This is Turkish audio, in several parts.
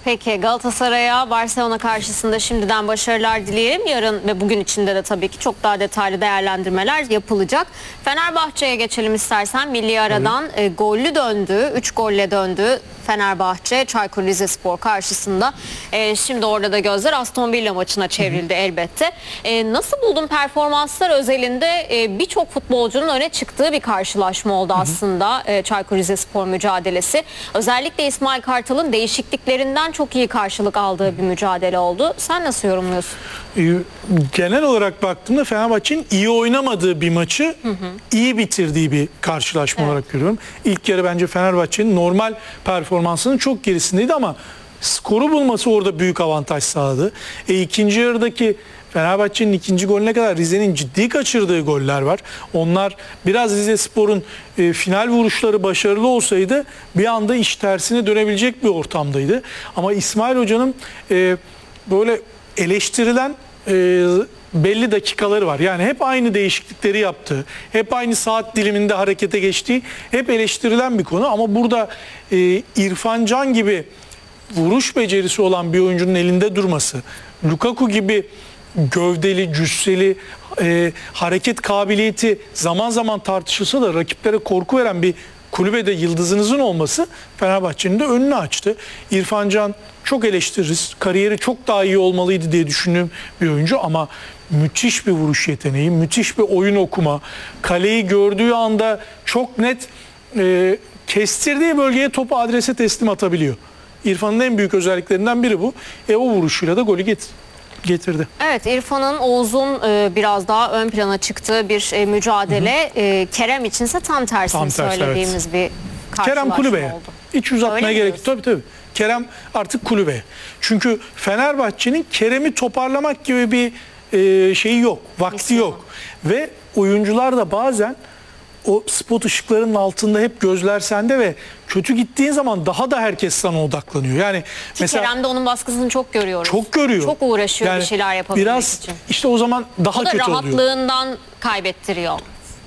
Peki Galatasaray'a Barcelona karşısında şimdiden başarılar dileyelim. Yarın ve bugün içinde de tabii ki çok daha detaylı değerlendirmeler yapılacak. Fenerbahçe'ye geçelim istersen. Milli aradan gollü döndü. 3 golle döndü Fenerbahçe Çaykur Rizespor karşısında. Şimdi orada da gözler Aston Villa maçına çevrildi elbette. Nasıl buldun performanslar özelinde? Birçok futbolcunun öne çıktığı bir karşılaşma oldu aslında Çaykur Rizespor mücadelesi. Özellikle İsmail Kartal'ın değişikliklerinden çok iyi karşılık aldığı bir mücadele oldu. Sen nasıl yorumluyorsun? Genel olarak baktığımda Fenerbahçe'nin iyi oynamadığı bir maçı iyi bitirdiği bir karşılaşma olarak görüyorum. İlk yarı bence Fenerbahçe'nin normal performansının çok gerisindeydi ama skoru bulması orada büyük avantaj sağladı. İkinci yarıdaki Fenerbahçe'nin ikinci golüne kadar Rize'nin ciddi kaçırdığı goller var. Onlar biraz Rizespor'un final vuruşları başarılı olsaydı bir anda iş tersine dönebilecek bir ortamdaydı. Ama İsmail Hoca'nın böyle eleştirilen belli dakikaları var. Yani hep aynı değişiklikleri yaptığı, hep aynı saat diliminde harekete geçtiği hep eleştirilen bir konu. Ama burada İrfan Can gibi vuruş becerisi olan bir oyuncunun elinde durması, Lukaku gibi gövdeli, cüsseli, hareket kabiliyeti zaman zaman tartışılsa da rakiplere korku veren bir kulübede yıldızınızın olması Fenerbahçe'nin de önünü açtı. İrfan Can çok eleştiririz. Kariyeri çok daha iyi olmalıydı diye düşündüğüm bir oyuncu ama müthiş bir vuruş yeteneği, müthiş bir oyun okuma. Kaleyi gördüğü anda çok net kestirdiği bölgeye topu adrese teslim atabiliyor. İrfan'ın en büyük özelliklerinden biri bu. O vuruşuyla da golü getirdi. Evet, İrfan'ın Oğuz'un biraz daha ön plana çıktığı bir mücadele. Kerem içinse tam tersini söylediğimiz bir karşılaşma Kerem kulübeye. oldu. Hiç uzatmaya gerek yok. Tabii. Kerem artık kulübeye. Çünkü Fenerbahçe'nin Kerem'i toparlamak gibi bir şeyi yok. Vakti yok. Ve oyuncular da bazen o spot ışıklarının altında hep gözler sende ve kötü gittiğin zaman daha da herkes sana odaklanıyor. Yani mesela Kerem'de onun baskısını çok görüyoruz. Çok görüyor. Çok uğraşıyor yani bir şeyler yapabilmek biraz için. İşte o zaman daha O da kötü oluyor. rahatlığından kaybettiriyor.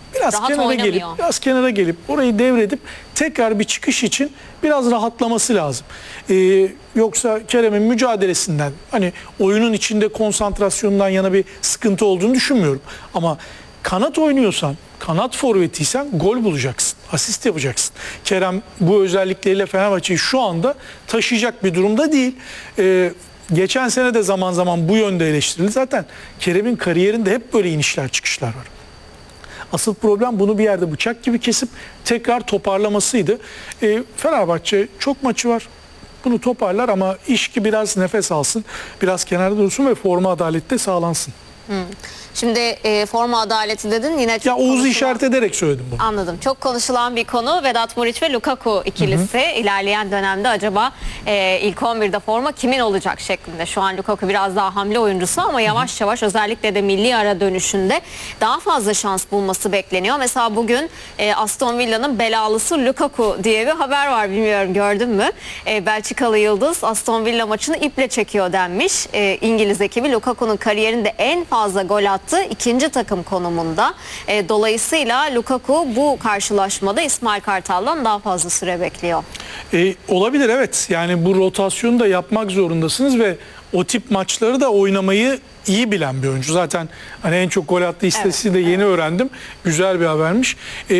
Biraz kenara gelip orayı devredip tekrar bir çıkış için biraz rahatlaması lazım. Yoksa Kerem'in mücadelesinden hani oyunun içinde konsantrasyonundan yana bir sıkıntı olduğunu düşünmüyorum. Ama kanat oynuyorsan, kanat forvetiysen gol bulacaksın, asist yapacaksın. Kerem bu özellikleriyle Fenerbahçe'yi şu anda taşıyacak bir durumda değil. Geçen sene de zaman zaman bu yönde eleştirildi. Zaten Kerem'in kariyerinde hep böyle inişler çıkışlar var. Asıl problem bunu bir yerde bıçak gibi kesip tekrar toparlamasıydı. Fenerbahçe çok maçı var. Bunu toparlar ama iş ki biraz nefes alsın, biraz kenarda dursun ve forma adaleti de sağlansın. Şimdi forma adaleti dedin yine çok ya Oğuz'u işaret ederek söyledim bunu. Anladım. Çok konuşulan bir konu Vedat Muriç ve Lukaku ikilisi. İlerleyen dönemde acaba ilk 11'de forma kimin olacak şeklinde. Şu an Lukaku biraz daha hamle oyuncusu ama yavaş yavaş özellikle de milli ara dönüşünde daha fazla şans bulması bekleniyor. Mesela bugün Aston Villa'nın belalısı Lukaku diye bir haber var, bilmiyorum gördün mü? Belçikalı yıldız Aston Villa maçını iple çekiyor denmiş. İngiliz ekibi Lukaku'nun kariyerinde en fazla gol attığı ikinci takım konumunda. Dolayısıyla Lukaku bu karşılaşmada İsmail Kartal'dan daha fazla süre bekliyor. Olabilir, evet. Yani bu rotasyonu da yapmak zorundasınız ve o tip maçları da oynamayı iyi bilen bir oyuncu. Zaten hani en çok gol attığı istatistiği de yeni öğrendim. Güzel bir habermiş.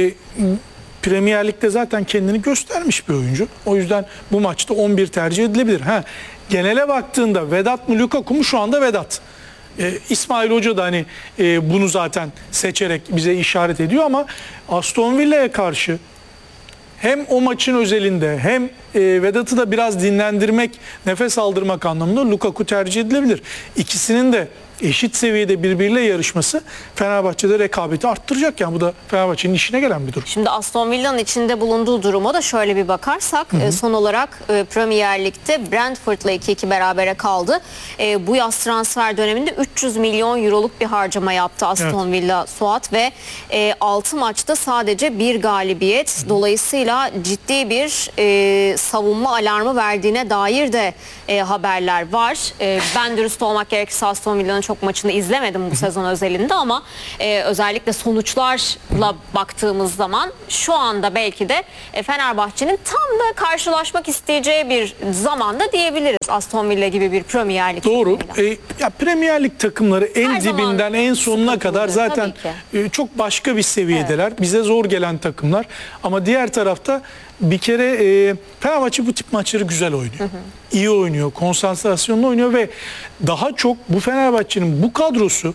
Premier Lig'de zaten kendini göstermiş bir oyuncu. O yüzden bu maçta 11 tercih edilebilir. Genele baktığında Vedat mı Lukaku mu? Şu anda Vedat. İsmail Hoca da hani bunu zaten seçerek bize işaret ediyor ama Aston Villa'ya karşı hem o maçın özelinde hem Vedat'ı da biraz dinlendirmek, nefes aldırmak anlamında Lukaku tercih edilebilir. İkisinin de eşit seviyede birbiriyle yarışması Fenerbahçe'de rekabeti arttıracak. Yani bu da Fenerbahçe'nin işine gelen bir durum. Şimdi Aston Villa'nın içinde bulunduğu duruma da şöyle bir bakarsak son olarak Premier Lig'de Brentford'la 2-2 berabere kaldı. Bu yaz transfer döneminde 300 milyon euroluk bir harcama yaptı Aston Villa Suat ve 6 maçta sadece bir galibiyet. Dolayısıyla ciddi bir savunma alarmı verdiğine dair de haberler var. Ben dürüst olmak gerekirse Aston Villa'nın çok maçını izlemedim bu sezon özelinde ama özellikle sonuçlarla baktığımız zaman şu anda belki de Fenerbahçe'nin tam da karşılaşmak isteyeceği bir zamanda diyebiliriz Aston Villa gibi bir Premier Lig Doğru. takımıyla. Ya Premier Lig takımları en Her zaman dibinden en sonuna sıkıntılı, kadar zaten çok başka bir seviyedeler. Bize zor gelen takımlar. Ama diğer tarafta bir kere Fenerbahçe bu tip maçları güzel oynuyor. İyi oynuyor, konsantrasyonla oynuyor ve daha çok bu Fenerbahçe'nin bu kadrosu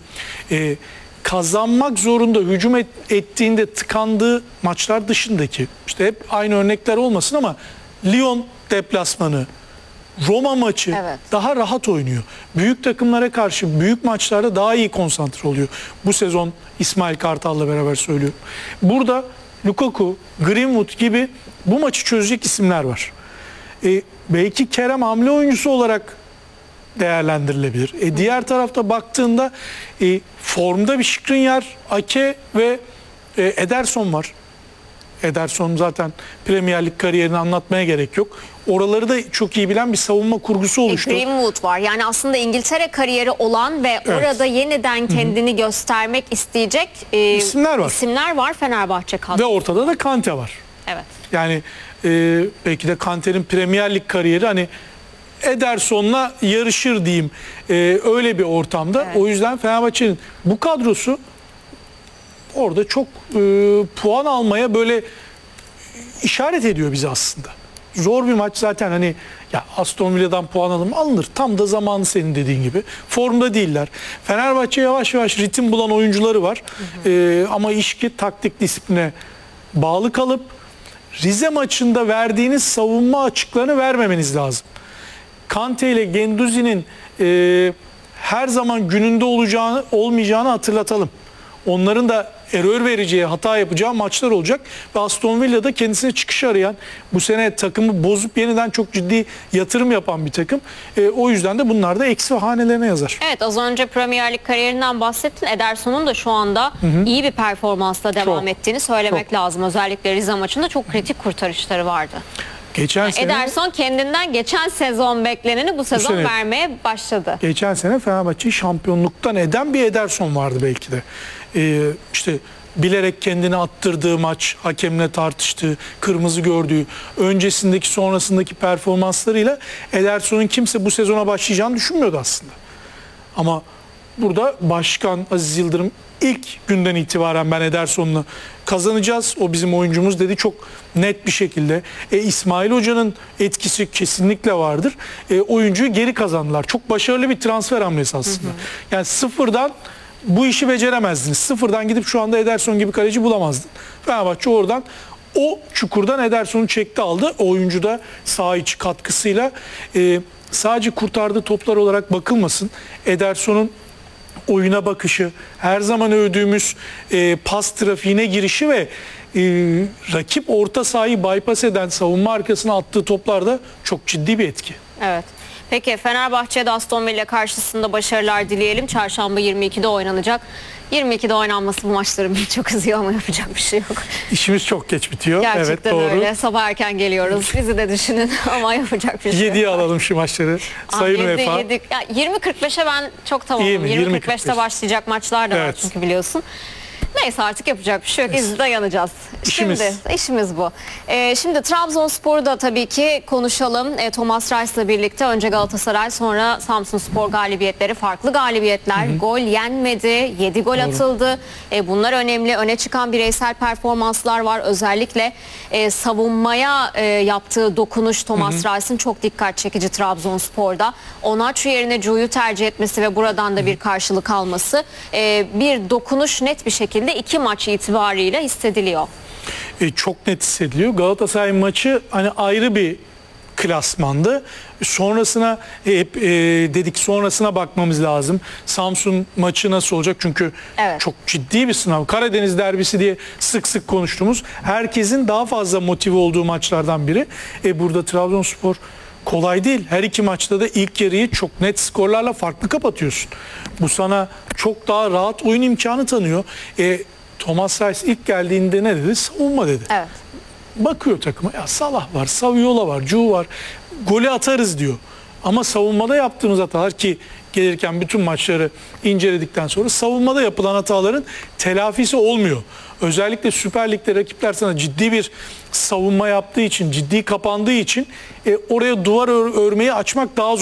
kazanmak zorunda hücum ettiğinde tıkandığı maçlar dışındaki, işte hep aynı örnekler olmasın ama Lyon deplasmanı, Roma maçı daha rahat oynuyor. Büyük takımlara karşı büyük maçlarda daha iyi konsantre oluyor. Bu sezon İsmail Kartal'la beraber söylüyorum. Burada Lukaku, Greenwood gibi bu maçı çözecek isimler var. Belki Kerem hamle oyuncusu olarak değerlendirilebilir. Diğer tarafta baktığında formda bir Skriniar, Ake ve Ederson var. Ederson zaten Premier Lig kariyerini anlatmaya gerek yok. Oraları da çok iyi bilen bir savunma kurgusu oluştu. Greenwood var. Yani aslında İngiltere kariyeri olan ve orada yeniden kendini göstermek isteyecek isimler var Fenerbahçe kadrosu. Ve ortada da Kante var. Evet. Yani belki de Kante'nin Premier Lig kariyeri hani Ederson'la yarışır diyeyim. Öyle bir ortamda. O yüzden Fenerbahçe'nin bu kadrosu orada çok puan almaya böyle işaret ediyor bize aslında. Zor bir maç zaten, hani ya Aston Villa'dan puan alınır. Tam da zamanı senin dediğin gibi. Formda değiller. Fenerbahçe yavaş yavaş ritim bulan oyuncuları var. Ama işki taktik disipline bağlı kalıp Rize maçında verdiğiniz savunma açıklarını vermemeniz lazım. Kante ile Guendouzi'nin her zaman gününde olmayacağını hatırlatalım. Onların da error vereceği, hata yapacağı maçlar olacak. Ve Aston Villa'da kendisine çıkış arayan, bu sene takımı bozup yeniden çok ciddi yatırım yapan bir takım. O yüzden de bunlar da eksi hanelerine yazar. Evet, az önce Premier Lig kariyerinden bahsettin. Ederson'un da şu anda iyi bir performansla devam ettiğini söylemek lazım. Özellikle Rize maçında çok kritik kurtarışları vardı. Geçen sene Ederson kendinden geçen sezon bekleneni bu sezon vermeye başladı. Geçen sene Fenerbahçe'yi şampiyonluktan eden bir Ederson vardı belki de. İşte bilerek kendini attırdığı maç, hakemle tartıştığı, kırmızı gördüğü, öncesindeki sonrasındaki performanslarıyla Ederson'un kimse bu sezona başlayacağını düşünmüyordu aslında. Ama burada Başkan Aziz Yıldırım ilk günden itibaren ben Ederson'la kazanacağız, o bizim oyuncumuz dedi çok net bir şekilde. İsmail Hoca'nın etkisi kesinlikle vardır. Oyuncuyu geri kazandılar. Çok başarılı bir transfer hamlesi aslında. Yani sıfırdan bu işi beceremezdiniz. Sıfırdan gidip şu anda Ederson gibi kaleci bulamazdın. Fenerbahçe oradan o çukurdan Ederson'u çekti aldı. O oyuncu da saha içi katkısıyla sadece kurtardığı toplar olarak bakılmasın. Ederson'un oyuna bakışı, her zaman övdüğümüz pas trafiğine girişi ve rakip orta sahayı bypass eden, savunma arkasına attığı toplarda çok ciddi bir etki. Evet. Peki Fenerbahçe'de Aston Villa karşısında başarılar dileyelim. Çarşamba 22'de oynanacak. 22'de oynanması bu maçların beni çok üzüyor ama yapacak bir şey yok. İşimiz çok geç bitiyor. Gerçekten evet, doğru. öyle. Sabah erken geliyoruz. Bizi de düşünün ama yapacak bir şey yok. 7'ye alalım şu maçları. Sayın Vefa. 20.45'e ben çok tamamım. 20.45'te başlayacak maçlar da var çünkü biliyorsun. Neyse artık yapacak bir şey yok. İzle dayanacağız. İşimiz bu. Şimdi Trabzonspor'u da tabii ki konuşalım. Thomas Reis'le birlikte önce Galatasaray, sonra Samsunspor galibiyetleri, farklı galibiyetler. Gol yenmedi, 7 gol atıldı. Bunlar önemli. Öne çıkan bireysel performanslar var. Özellikle savunmaya yaptığı dokunuş Thomas Reis'in çok dikkat çekici Trabzonspor'da. Onaçu yerine Cu'yu tercih etmesi ve buradan da bir karşılık alması. Bir dokunuş net bir şekilde 2 maç itibariyle hissediliyor. Çok net hissediliyor. Galatasaray maçı hani ayrı bir klasmandı. Sonrasına hep dedik sonrasına bakmamız lazım. Samsun maçı nasıl olacak? Çünkü çok ciddi bir sınav. Karadeniz derbisi diye sık sık konuştuğumuz, herkesin daha fazla motive olduğu maçlardan biri. Burada Trabzonspor kolay değil. Her iki maçta da ilk yarıyı çok net skorlarla farklı kapatıyorsun. Bu sana çok daha rahat oyun imkanı tanıyor. Thomas Reis ilk geldiğinde ne dedi? Savunma dedi. Evet. bakıyor takıma. Ya Salah var, Saviola var, Cu var. Golü atarız diyor. Ama savunmada yaptığımız hatalar, ki gelirken bütün maçları inceledikten sonra savunmada yapılan hataların telafisi olmuyor. Özellikle Süper Lig'de rakipler sana ciddi bir savunma yaptığı için, ciddi kapandığı için oraya duvar örmeyi açmak daha zor.